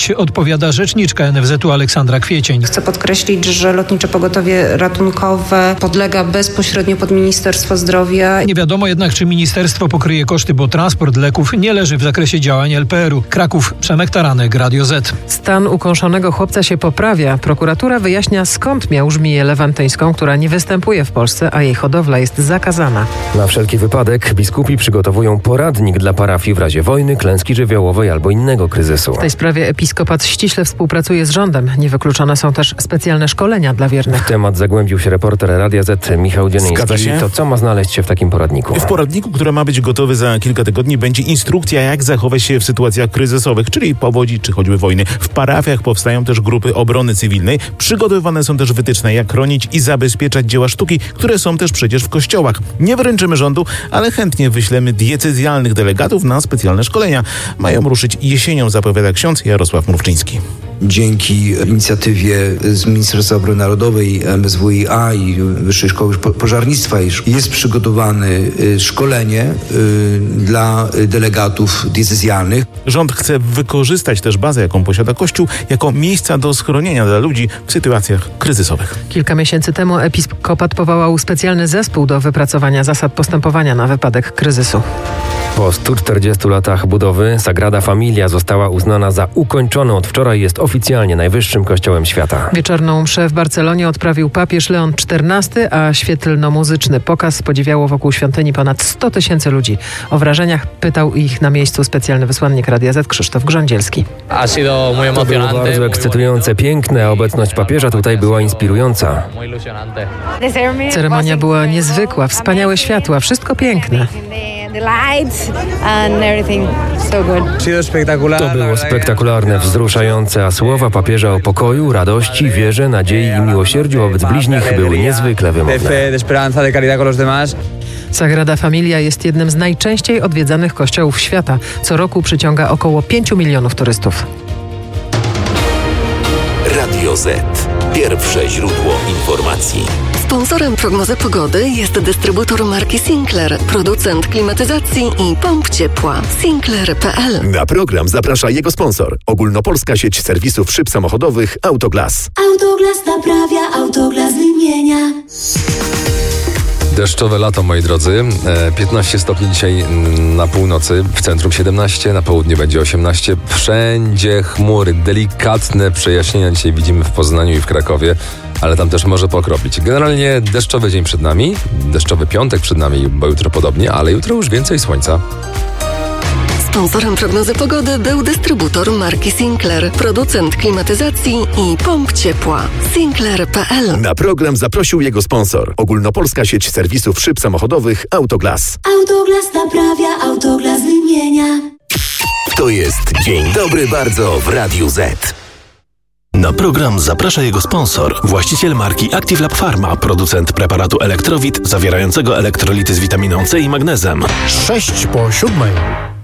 Odpowiada rzeczniczka NFZ-u Aleksandra Kwiecień. Chcę podkreślić, że Lotnicze Pogotowie Ratunkowe podlega bezpośrednio pod Ministerstwo Zdrowia. Nie wiadomo jednak, czy ministerstwo pokryje koszty, bo transport leków nie leży w zakresie działań LPR-u. Kraków, Przemek Taranek, Radio Z. Stan ukąszonego chłopca się poprawia. Prokuratura wyjaśnia, skąd miał żmiję lewantyńską, która nie występuje w Polsce, a jej hodowla jest zakazana. Na wszelki wypadek biskupi przygotowują poradnik dla parafii w razie wojny, klęski żywiołowej albo innego kryzysu. W tej sprawie episkopat ściśle współpracuje z rządem. Niewykluczone są też specjalne szkolenia dla wiernych. W temat zagłębił się reporter Radia Z Michał Dzionyński. Zgadza się? To co ma znaleźć się w takim poradniku? W poradniku, który ma być gotowy za kilka tygodni, będzie instrukcja, jak zachować się w sytuacjach kryzysowych, czyli powodzi czy choćby wojny. W parafiach powstają też grupy obrony cywilnej. Przygotowywane są też wytyczne, jak chronić i zabezpieczać dzieła sztuki, które są też przecież w kościołach. Nie wręczymy rządu, ale chętnie wyślemy diecezjalnych delegatów na specjalne szkolenia. Mają ruszyć jesienią, zapowiada ksiądz Jarosław Mrówczyński. Dzięki inicjatywie z Ministerstwa Obrony Narodowej, MSWiA i Wyższej Szkoły Pożarnictwa jest przygotowane szkolenie dla delegatów diecezjalnych. Rząd chce wykorzystać też bazę, jaką posiada Kościół, jako miejsca do schronienia dla ludzi w sytuacjach kryzysowych. Kilka miesięcy temu episkopat powołał specjalny zespół do wypracowania zasad postępowania na wypadek kryzysu. Po 140 latach budowy Sagrada Familia została uznana za ukończoną. Od wczoraj jest oficjalnie najwyższym kościołem świata. Wieczorną mszę w Barcelonie odprawił papież Leon XIV, a świetlno-muzyczny pokaz podziwiało wokół świątyni ponad 100 000 ludzi. O wrażeniach pytał ich na miejscu specjalny wysłannik Radia Z Krzysztof Grządzielski. To było bardzo ekscytujące, piękne, a obecność papieża tutaj była inspirująca. Ceremonia była niezwykła, wspaniałe światła, wszystko piękne. To było spektakularne, wzruszające, a słowa papieża o pokoju, radości, wierze, nadziei i miłosierdziu wobec bliźnich były niezwykle wymowne. Sagrada Familia jest jednym z najczęściej odwiedzanych kościołów świata. Co roku przyciąga około 5 milionów turystów. Radio Z. Pierwsze źródło informacji. Sponsorem prognozy pogody jest dystrybutor marki Sinclair, producent klimatyzacji i pomp ciepła. Sinclair.pl. Na program zaprasza jego sponsor. Ogólnopolska sieć serwisów szyb samochodowych Autoglas. Autoglas naprawia, Autoglas wymienia. Deszczowe lato, moi drodzy. 15 stopni dzisiaj na północy, w centrum 17, na południu będzie 18. Wszędzie chmury, delikatne przejaśnienia dzisiaj widzimy w Poznaniu i w Krakowie, ale tam też może pokropić. Generalnie deszczowy dzień przed nami, deszczowy piątek przed nami, bo jutro podobnie, ale jutro już więcej słońca. Sponsorem prognozy pogody był dystrybutor marki Sinclair, producent klimatyzacji i pomp ciepła. Sinclair.pl. Na program zaprosił jego sponsor. Ogólnopolska sieć serwisów szyb samochodowych Autoglas. Autoglas naprawia, Autoglas wymienia. To jest Dzień Dobry Bardzo w Radiu Z. Na program zaprasza jego sponsor. Właściciel marki Active Lab Pharma, producent preparatu Elektrowit zawierającego elektrolity z witaminą C i magnezem. 6 po 7.